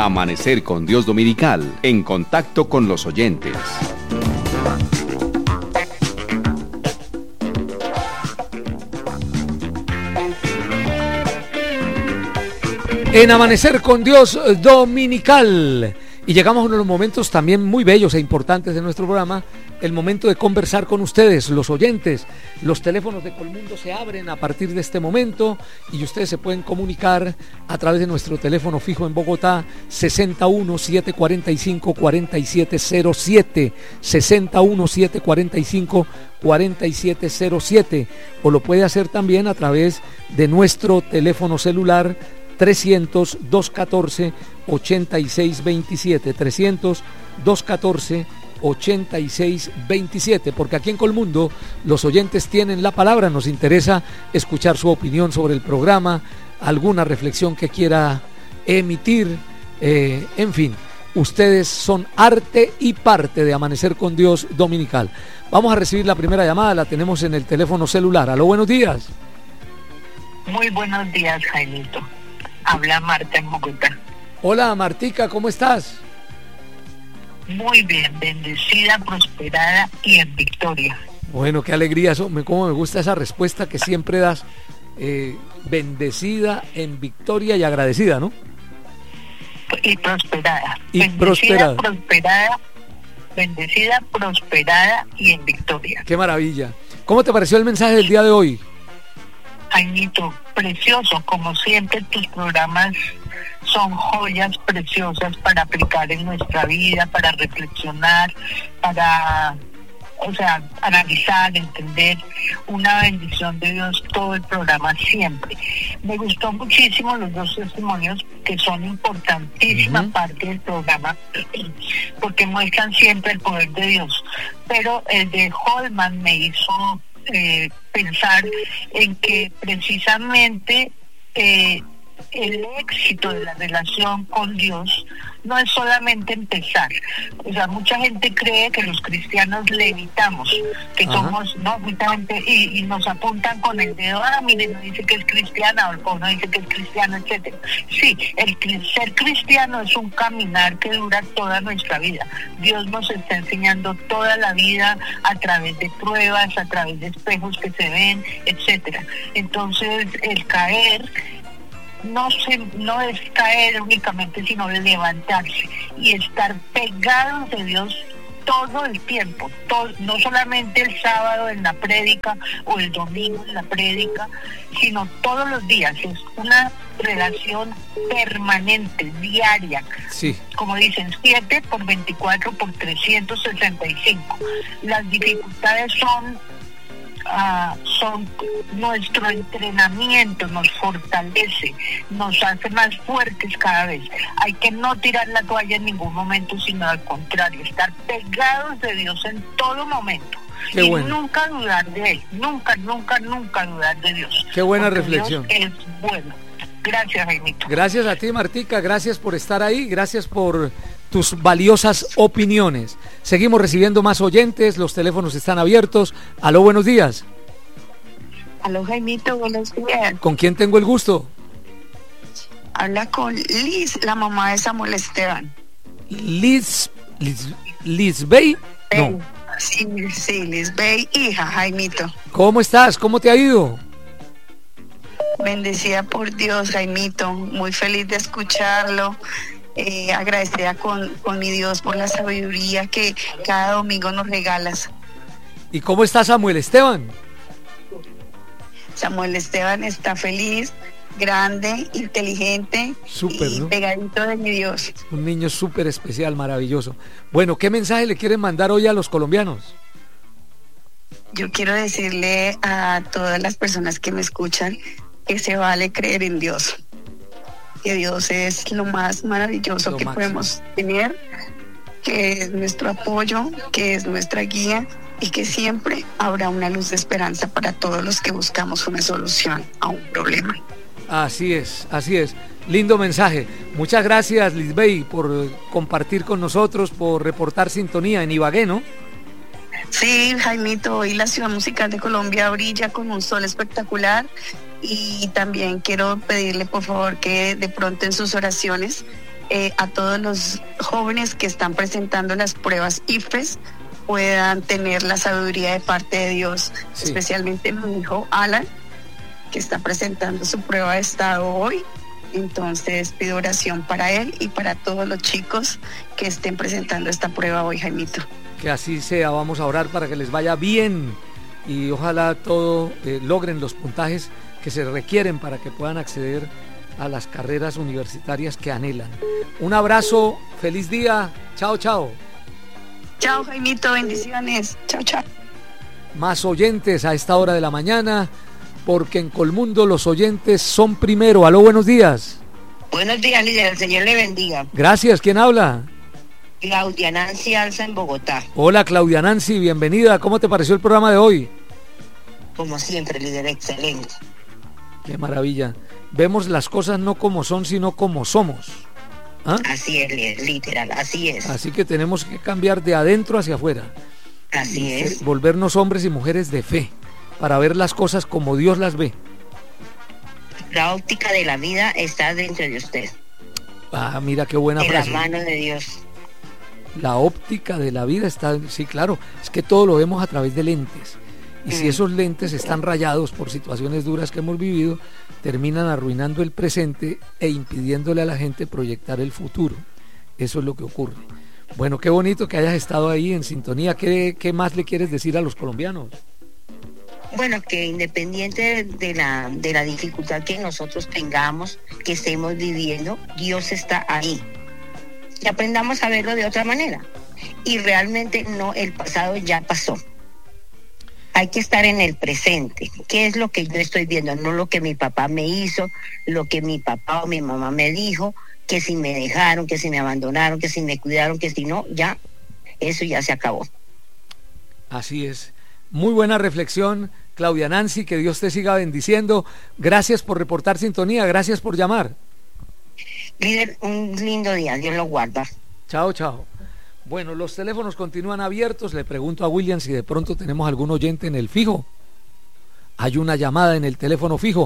Amanecer con Dios Dominical, en contacto con los oyentes. En Amanecer con Dios Dominical. Y llegamos a uno de los momentos también muy bellos e importantes de nuestro programa, el momento de conversar con ustedes, los oyentes. Los teléfonos de Colmundo se abren a partir de este momento y ustedes se pueden comunicar a través de nuestro teléfono fijo en Bogotá, 61-745-4707, 61-745-4707, o lo puede hacer también a través de nuestro teléfono celular 300-214-8627, 300-214-8627, porque aquí en Colmundo los oyentes tienen la palabra. Nos interesa escuchar su opinión sobre el programa, alguna reflexión que quiera emitir, en fin, ustedes son arte y parte de Amanecer con Dios Dominical. Vamos a recibir la primera llamada, la tenemos en el teléfono celular. Aló, buenos días. Muy buenos días, Jaimito. Habla Marta en Bogotá. Hola, Martica, ¿cómo estás? Muy bien, bendecida, prosperada y en victoria. Bueno, qué alegría, cómo me gusta esa respuesta que siempre das, bendecida, en victoria y agradecida, ¿no? Y prosperada. Y bendecida, prosperada. Bendecida, prosperada y en victoria. Qué maravilla. ¿Cómo te pareció el mensaje del día de hoy? Jaimito, precioso, como siempre tus programas son joyas preciosas para aplicar en nuestra vida, para reflexionar, para, analizar, entender. Una bendición de Dios todo el programa siempre. Me gustó muchísimo los dos testimonios que son importantísima parte del programa porque muestran siempre el poder de Dios. Pero el de Holman me hizo pensar en que precisamente el éxito de la relación con Dios no es solamente empezar. O sea, mucha gente cree que los cristianos levitamos, que somos, ¿no? Mucha gente y nos apuntan con el dedo, mire, no dice que es cristiana, o no dice que es cristiano, etcétera. Sí, el ser cristiano es un caminar que dura toda nuestra vida. Dios nos está enseñando toda la vida a través de pruebas, a través de espejos que se ven, etcétera. Entonces, el caer no es caer únicamente, sino levantarse y estar pegados de Dios todo el tiempo, no solamente el sábado en la prédica o el domingo en la prédica, sino todos los días. Es una relación permanente, diaria. Sí. Como dicen, 7 por 24 por 365. Las dificultades son nuestro entrenamiento, nos fortalece, nos hace más fuertes cada vez. Hay que no tirar la toalla en ningún momento, sino al contrario, estar pegados de Dios en todo momento. Qué bueno. Nunca dudar de Él, nunca dudar de Dios. Qué buena porque reflexión. Dios es bueno. Gracias, Jaimito. Gracias a ti, Martica, gracias por estar ahí, gracias por tus valiosas opiniones. Seguimos recibiendo más oyentes, los teléfonos están abiertos. Aló, buenos días. Aló, Jaimito, buenos días. ¿Con quién tengo el gusto? Habla con Liz, la mamá de Samuel Esteban. Liz Bey. No. Sí, Liz Bey, hija, Jaimito. ¿Cómo estás? ¿Cómo te ha ido? Bendecida por Dios, Jaimito, muy feliz de escucharlo, agradecida con mi Dios por la sabiduría que cada domingo nos regalas. ¿Y cómo está Samuel Esteban? Samuel Esteban está feliz, grande, inteligente, súper, y ¿no? pegadito de mi Dios. Un niño súper especial, maravilloso. Bueno, ¿qué mensaje le quieren mandar hoy a los colombianos? Yo quiero decirle a todas las personas que me escuchan que se vale creer en Dios, que Dios es lo más maravilloso que podemos tener, que es nuestro apoyo, que es nuestra guía y que siempre habrá una luz de esperanza para todos los que buscamos una solución a un problema. Así es, así es. Lindo mensaje. Muchas gracias, Lisbeth, por compartir con nosotros, por reportar sintonía en Ibagué, ¿no? Sí, Jaimito, hoy la ciudad musical de Colombia brilla con un sol espectacular y también quiero pedirle por favor que de pronto en sus oraciones a todos los jóvenes que están presentando las pruebas IFES puedan tener la sabiduría de parte de Dios, Sí. especialmente mi hijo Alan, que está presentando su prueba de estado hoy. Entonces pido oración para él y para todos los chicos que estén presentando esta prueba hoy, Jaimito. Que así sea, vamos a orar para que les vaya bien y ojalá todo logren los puntajes que se requieren para que puedan acceder a las carreras universitarias que anhelan. Un abrazo, feliz día, chao, chao. Chao, Jaimito, bendiciones. Chao, chao. Más oyentes a esta hora de la mañana, porque en Colmundo los oyentes son primero. Aló, buenos días. Buenos días, líder. El Señor le bendiga. Gracias, ¿quién habla? Claudia Nancy Alza en Bogotá. Hola, Claudia Nancy, bienvenida. ¿Cómo te pareció el programa de hoy? Como siempre, líder, excelente. Qué maravilla. Vemos las cosas no como son, sino como somos. ¿Ah? Así es, líder, literal, así es. Así que tenemos que cambiar de adentro hacia afuera. Así es. Volvernos hombres y mujeres de fe, para ver las cosas como Dios las ve. La óptica de la vida está dentro de usted. Ah, mira qué buena En frase. las manos de Dios. La óptica de la vida está, sí, claro, es que todo lo vemos a través de lentes. Y si esos lentes están rayados por situaciones duras que hemos vivido, terminan arruinando el presente e impidiéndole a la gente proyectar el futuro. Eso es lo que ocurre. Bueno, qué bonito que hayas estado ahí en sintonía. ¿Qué más le quieres decir a los colombianos? Bueno, que independiente de la dificultad que nosotros tengamos, que estemos viviendo, Dios está ahí. Y aprendamos a verlo de otra manera. Y realmente no, el pasado ya pasó. Hay que estar en el presente. ¿Qué es lo que yo estoy viendo? No lo que mi papá me hizo, lo que mi papá o mi mamá me dijo, que si me dejaron, que si me abandonaron, que si me cuidaron, que si no, ya, eso ya se acabó. Así es. Muy buena reflexión, Claudia Nancy, que Dios te siga bendiciendo. Gracias por reportar sintonía, gracias por llamar. Líder, un lindo día, Dios lo guarda. Chao, chao. Bueno, los teléfonos continúan abiertos. Le pregunto a William si de pronto tenemos algún oyente en el fijo. Hay una llamada en el teléfono fijo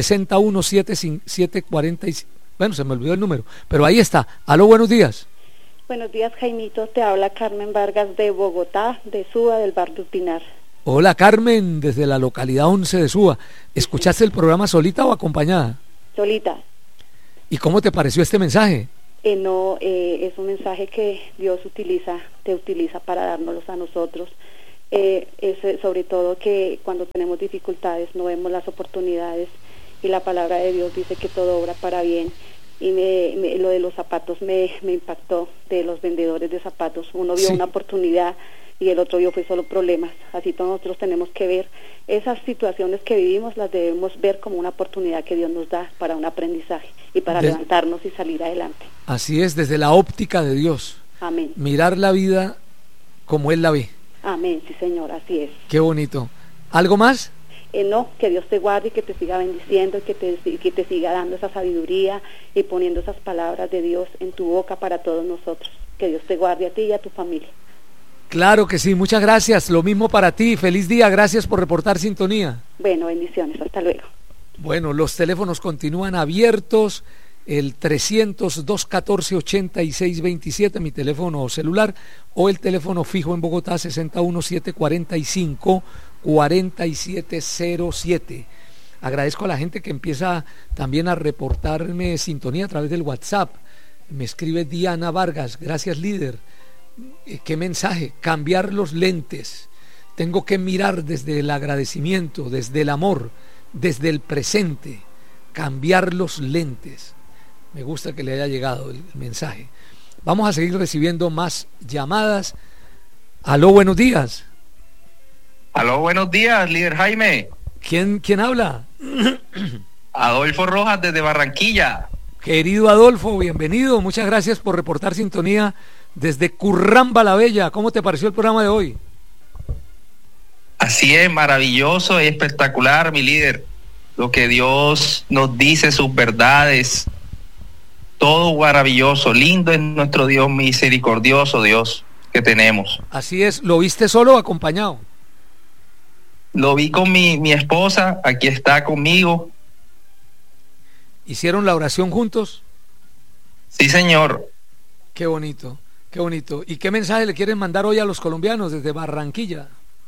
61740. Bueno, se me olvidó el número, pero ahí está. Aló, buenos días. Buenos días, Jaimito. Te habla Carmen Vargas de Bogotá, de Suba, del barrio Pinar. Hola, Carmen, desde la localidad 11 de Suba. ¿Escuchaste el programa solita o acompañada? Solita. ¿Y cómo te pareció este mensaje? No, es un mensaje que Dios te utiliza para dárnoslos a nosotros. Sobre todo que cuando tenemos dificultades no vemos las oportunidades, y la palabra de Dios dice que todo obra para bien. Y lo de los zapatos me impactó, de los vendedores de zapatos. Uno vio una oportunidad y el otro vio fue solo problemas. Así todos nosotros tenemos que ver esas situaciones que vivimos, las debemos ver como una oportunidad que Dios nos da para un aprendizaje y para levantarnos y salir adelante. Así es, desde la óptica de Dios. Amén. Mirar la vida como Él la ve. Amén, sí, Señor, así es. Qué bonito. ¿Algo más? No, que Dios te guarde y que te siga bendiciendo y que te siga dando esa sabiduría y poniendo esas palabras de Dios en tu boca para todos nosotros. Que Dios te guarde a ti y a tu familia. Claro que sí, muchas gracias. Lo mismo para ti. Feliz día, gracias por reportar sintonía. Bueno, bendiciones, hasta luego. Bueno, los teléfonos continúan abiertos. El 300-214-8627, mi teléfono celular, o el teléfono fijo en Bogotá, 61745-4707. Agradezco a la gente que empieza también a reportarme sintonía a través del WhatsApp. Me escribe Diana Vargas, gracias líder. ¿Qué mensaje? Cambiar los lentes. Tengo que mirar desde el agradecimiento, desde el amor, desde el presente. Cambiar los lentes. Me gusta que le haya llegado el mensaje. Vamos a seguir recibiendo más llamadas. Aló, buenos días. Aló, buenos días, líder Jaime. ¿Quién habla? Adolfo Rojas desde Barranquilla. Querido Adolfo, bienvenido. Muchas gracias por reportar sintonía desde Curramba la Bella. ¿Cómo te pareció el programa de hoy? Así es, maravilloso y espectacular, mi líder. Lo que Dios nos dice, sus verdades, todo maravilloso, lindo es nuestro Dios, misericordioso Dios que tenemos. Así es, ¿lo viste solo o acompañado? Lo vi con mi esposa, aquí está conmigo. ¿Hicieron la oración juntos? Sí, señor. Qué bonito, qué bonito. ¿Y qué mensaje le quieren mandar hoy a los colombianos desde Barranquilla?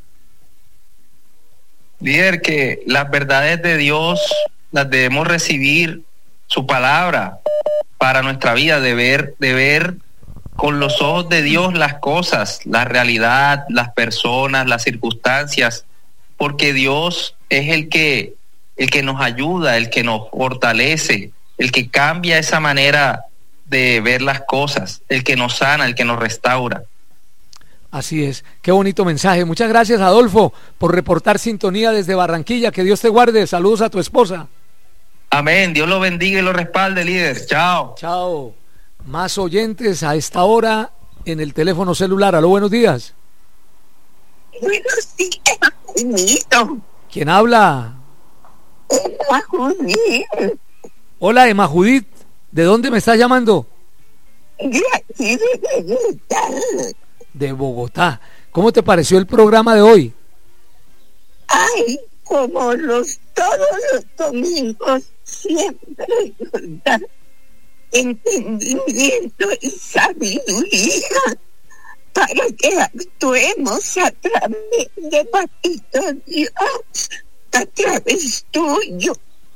Líder, que las verdades de Dios las debemos recibir, su palabra para nuestra vida, de ver con los ojos de Dios las cosas, la realidad, las personas, las circunstancias, porque Dios es el que nos ayuda, el que nos fortalece, el que cambia esa manera de ver las cosas, el que nos sana, el que nos restaura. Así es, qué bonito mensaje. Muchas gracias, Adolfo, por reportar sintonía desde Barranquilla. Que Dios te guarde. Saludos a tu esposa. Amén. Dios lo bendiga y lo respalde, líder. Chao. Chao. Más oyentes a esta hora en el teléfono celular. Aló, buenos días. Buenos días, Juanito. ¿Quién habla? Emma Judith. Hola, Emma Judith. ¿De dónde me estás llamando? De aquí de Bogotá. De Bogotá. ¿Cómo te pareció el programa de hoy? Ay, como todos los domingos, siempre nos da entendimiento y sabiduría para que actuemos a través de Papito Dios, a través tuyo.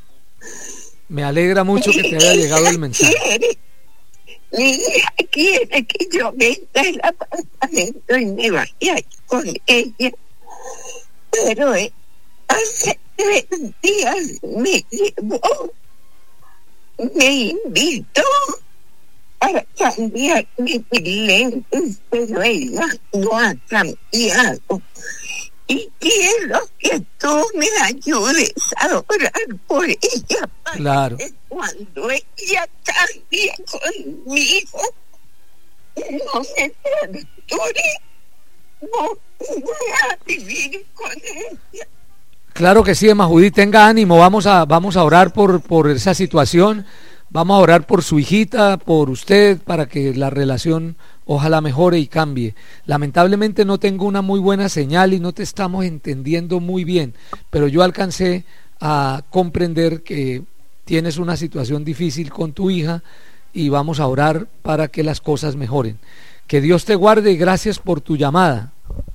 Me alegra mucho que te haya llegado el mensaje. Mi hija quiere que yo venda el apartamento y me vaya con ella, pero hace 3 días me llevó, me invitó para cambiar mis lentes, pero ella no ha cambiado. Y quiero que tú me ayudes a orar por ella, para claro, que cuando ella cambie conmigo, no me torture, no voy a vivir con ella. Claro que sí, Emma Judith, tenga ánimo. Vamos a orar por esa situación. Vamos a orar por su hijita, por usted, para que la relación ojalá mejore y cambie. Lamentablemente no tengo una muy buena señal y no te estamos entendiendo muy bien, pero yo alcancé a comprender que tienes una situación difícil con tu hija y vamos a orar para que las cosas mejoren. Que Dios te guarde y gracias por tu llamada.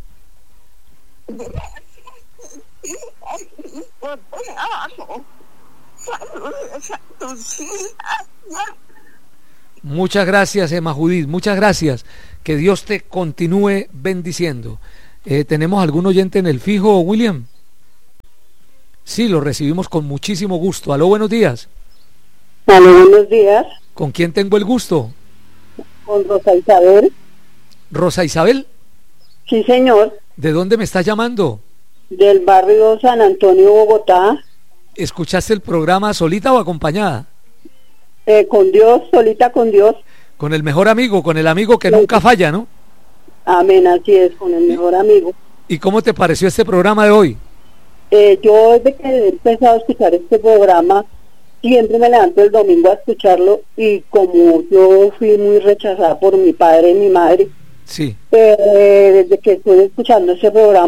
Muchas gracias, Emma Judith, muchas gracias. Que Dios te continúe bendiciendo. ¿Tenemos algún oyente en el fijo, William? Sí, lo recibimos con muchísimo gusto. Aló, buenos días. Aló, buenos días. ¿Con quién tengo el gusto? Con Rosa Isabel. ¿Rosa Isabel? Sí, señor. ¿De dónde me estás llamando? Del barrio San Antonio, Bogotá. ¿Escuchaste el programa solita o acompañada? Con Dios, solita con Dios. Con el mejor amigo, con el amigo que nunca falla, ¿no? Amén, así es, con el mejor amigo. ¿Y cómo te pareció este programa de hoy? Yo desde que he empezado a escuchar este programa, siempre me levanto el domingo a escucharlo, y como yo fui muy rechazada por mi padre y mi madre, sí, desde que estoy escuchando este programa,